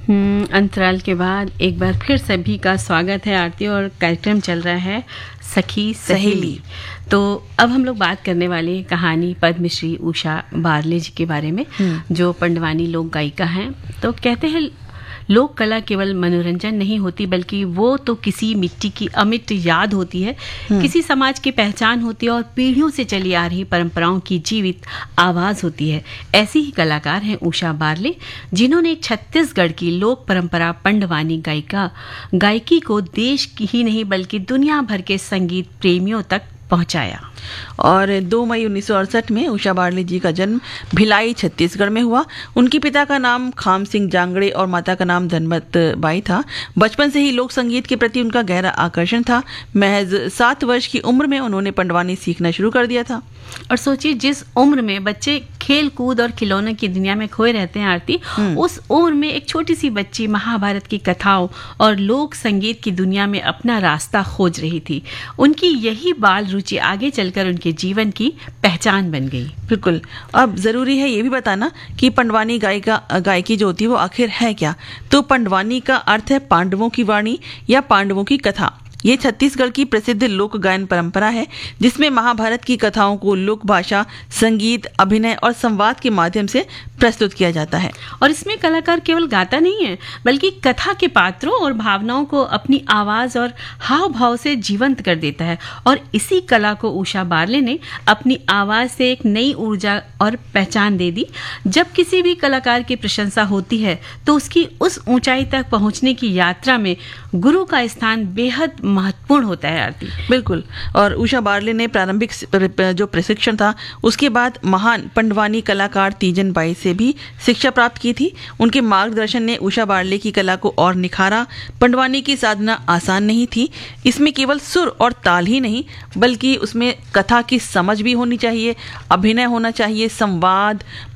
अंतराल के बाद एक बार फिर सभी का स्वागत है आरती, और कार्यक्रम चल रहा है सखी सहेली। तो अब हम लोग बात करने वाले हैं कहानी पद्मश्री उषा बारले जी के बारे में, जो पंडवानी लोक गायिका हैं। तो कहते हैं लोक कला केवल मनोरंजन नहीं होती, बल्कि वो तो किसी मिट्टी की अमिट याद होती है, किसी समाज की पहचान होती है और पीढ़ियों से चली आ रही परंपराओं की जीवित आवाज होती है। ऐसी ही कलाकार हैं उषा बारले, जिन्होंने छत्तीसगढ़ की लोक परंपरा पंडवानी गायकी को देश की ही नहीं बल्कि दुनिया भर के संगीत प्रेमियों तक पहुंचाया। और 2 मई 1968 में उषा बारले जी का जन्म भिलाई छत्तीसगढ़ में हुआ। उनके पिता का नाम खाम सिंह जांगड़े और माता का नाम धनमत बाई था। बचपन से ही लोक संगीत के प्रति उनका गहरा आकर्षण था। महज 7 वर्ष की उम्र में उन्होंने पंडवानी सीखना शुरू कर दिया था। और सोचिए, जिस उम्र में बच्चे खेल कूद और खिलौने की दुनिया में खोए रहते हैं आरती, उस उम्र में एक छोटी सी बच्ची महाभारत की कथाओं और लोक संगीत की दुनिया में अपना रास्ता खोज रही थी। उनकी यही बाल रुचि आगे चलकर उनके जीवन की पहचान बन गई। बिल्कुल। अब जरूरी है ये भी बताना कि पंडवानी गायकी जो होती है वो आखिर है क्या। तो पंडवानी का अर्थ है पांडवों की वाणी या पांडवों की कथा। ये छत्तीसगढ़ की प्रसिद्ध लोक गायन परंपरा है, जिसमें महाभारत की कथाओं को लोक भाषा, संगीत, अभिनय और संवाद के माध्यम से प्रस्तुत किया जाता है। और इसमें कलाकार केवल गाता नहीं है, बल्कि कथा के पात्रों और भावनाओं को अपनी आवाज और हाव भाव से जीवंत कर देता है। और इसी कला को उषा बारले ने अपनी आवाज से एक नई ऊर्जा और पहचान दे दी। जब किसी भी कलाकार की प्रशंसा होती है तो उसकी उस ऊंचाई तक पहुंचने की यात्रा में गुरु का स्थान बेहद महत्वपूर्ण होता है आरती। बिल्कुल। और उषा बारले ने प्रारंभिक जो प्रशिक्षण था उसके बाद महान पंडवानी कलाकार तीजन बाई से भी शिक्षा प्राप्त की थी। उनके मार्गदर्शन ने उषा बारले की कला को और निखारा। पंडवानी की साधना आसान नहीं थी। इसमें केवल सुर और ताल ही नहीं, बल्कि उसमें कथा की समझ भी होनी चाहिए, अभिनय होना चाहिए, संवाद,